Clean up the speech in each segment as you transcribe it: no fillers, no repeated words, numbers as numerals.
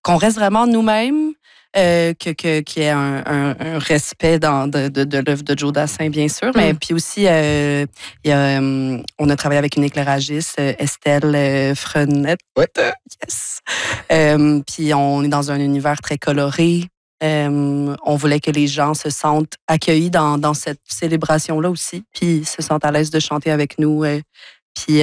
qu'on reste vraiment nous-mêmes, qu'il y ait un respect de l'œuvre de Joe Dassin, bien sûr. Mais puis aussi, on a travaillé avec une éclairagiste, Estelle Frenette. Ouais. Yes! Puis on est dans un univers très coloré. On voulait que les gens se sentent accueillis dans cette célébration-là aussi, puis se sentent à l'aise de chanter avec nous. Puis,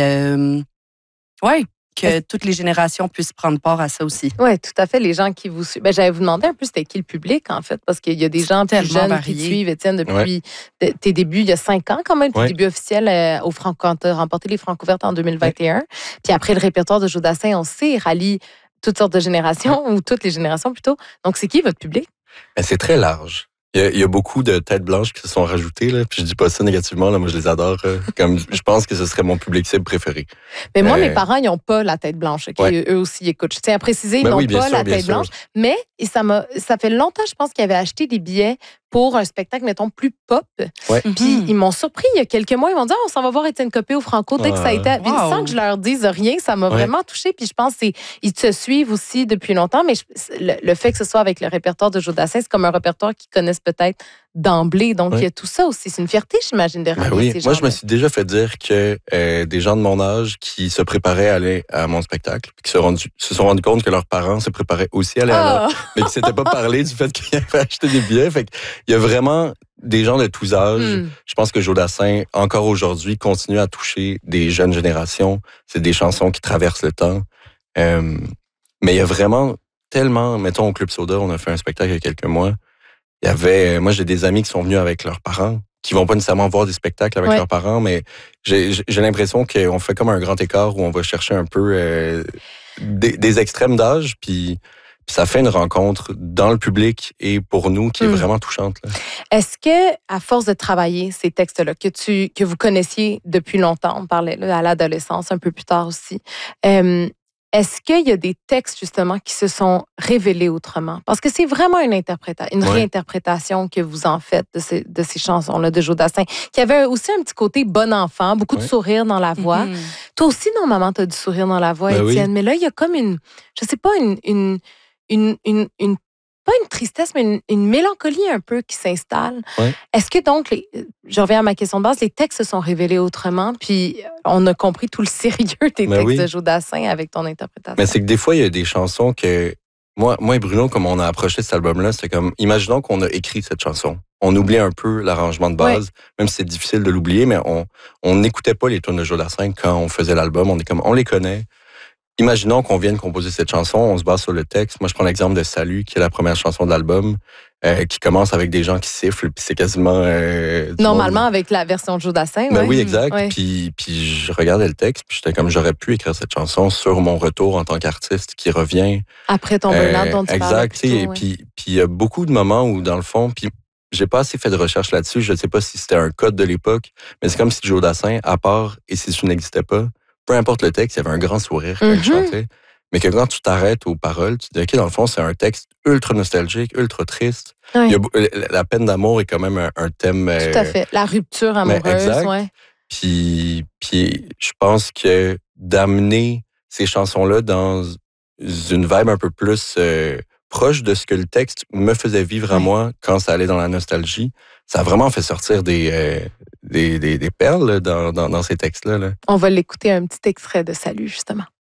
ouais, que toutes les générations puissent prendre part à ça aussi. Oui, tout à fait. Les gens qui vous suivent. J'allais vous demander un peu c'était qui le public, en fait, parce qu'il y a des gens plus jeunes qui te suivent, Étienne, depuis tes débuts, il y a 5 ans quand même, tes débuts officiels quand tu as remporté les Francouvertes en 2021. Puis après, le répertoire de Joe Dassin, on sait, rallie toutes sortes de générations, ou toutes les générations plutôt. Donc, c'est qui votre public? Ben, c'est très large. Il y a beaucoup de têtes blanches qui se sont rajoutées, là, puis je dis pas ça négativement, là, moi je les adore. Comme je pense que ce serait mon public cible préféré. Mais moi, mes parents, ils n'ont pas la tête blanche. Okay? Eux aussi, ils écoutent. Je tiens à préciser, ils n'ont pas la tête blanche. Mais ça fait longtemps, je pense, qu'ils avaient acheté des billets pour un spectacle, mettons, plus pop. Puis ils m'ont surpris il y a quelques mois. Ils m'ont dit on s'en va voir Étienne Copé au Franco dès que ça a été. Puis sans que je leur dise rien, ça m'a vraiment touchée. Puis je pense qu'ils te suivent aussi depuis longtemps. Mais le fait que ce soit avec le répertoire de Joe Dassin, c'est comme un répertoire qu'ils connaissent peut-être d'emblée. Donc il y a tout ça aussi. C'est une fierté, j'imagine, de rallier ces gens. Moi, je me suis déjà fait dire que des gens de mon âge qui se préparaient à aller à mon spectacle, puis qui se sont rendus compte que leurs parents se préparaient aussi à aller à l'autre, mais qui ne s'étaient pas parlé du fait qu'ils avaient acheté des billets. Fait il y a vraiment des gens de tous âges. Je pense que Joe Dassin, encore aujourd'hui, continue à toucher des jeunes générations. C'est des chansons qui traversent le temps. Mais il y a vraiment tellement... Mettons, au Club Soda, on a fait un spectacle il y a quelques mois. Il y avait... Moi, j'ai des amis qui sont venus avec leurs parents, qui vont pas nécessairement voir des spectacles avec leurs parents, mais j'ai l'impression qu'on fait comme un grand écart où on va chercher un peu des extrêmes d'âge, puis ça fait une rencontre dans le public et pour nous qui est vraiment touchante. Là. Est-ce que, à force de travailler ces textes-là, que vous connaissiez depuis longtemps, on parlait là, à l'adolescence, un peu plus tard aussi, est-ce qu'il y a des textes, justement, qui se sont révélés autrement? Parce que c'est vraiment une réinterprétation que vous en faites de ces chansons-là de Joe Dassin, qui avait aussi un petit côté bon enfant, beaucoup de sourire dans la voix. Toi aussi, normalement, tu as du sourire dans la voix, Étienne, mais là, il y a comme je sais pas, pas une tristesse, mais une mélancolie un peu qui s'installe. Est-ce que donc, je reviens à ma question de base, les textes se sont révélés autrement, puis on a compris tout le sérieux des textes de Joe Dassin avec ton interprétation? Mais c'est que des fois, il y a des chansons que... Moi et Bruno, comme on a approché cet album-là, c'est comme, imaginons qu'on a écrit cette chanson. On oublie un peu l'arrangement de base, même si c'est difficile de l'oublier, mais on n'écoutait pas les tunes de Joe Dassin quand on faisait l'album. On est comme, on les connaît. Imaginons qu'on vienne composer cette chanson, on se base sur le texte. Moi, je prends l'exemple de Salut, qui est la première chanson de l'album, qui commence avec des gens qui sifflent, puis c'est quasiment... Normalement, avec la version de Joe Dassin, oui, exact. Puis je regardais le texte, puis j'étais comme, j'aurais pu écrire cette chanson sur mon retour en tant qu'artiste qui revient. Après ton burn-out dont tu parlais plus tôt, et puis il y a beaucoup de moments où, dans le fond, puis j'ai pas assez fait de recherche là-dessus, je ne sais pas si c'était un code de l'époque, mais c'est comme si Joe Dassin, à part « Et si tu n'existais pas », peu importe le texte, il y avait un grand sourire quand il chantait. Mais que quand tu t'arrêtes aux paroles, tu te dis, OK, dans le fond, c'est un texte ultra nostalgique, ultra triste. La peine d'amour est quand même un thème... Tout à fait. La rupture amoureuse, Puis je pense que d'amener ces chansons-là dans une vibe un peu plus proche de ce que le texte me faisait vivre à moi quand ça allait dans la nostalgie, ça a vraiment fait sortir des perles dans ces textes-là. Là. On va l'écouter un petit extrait de Salut, justement.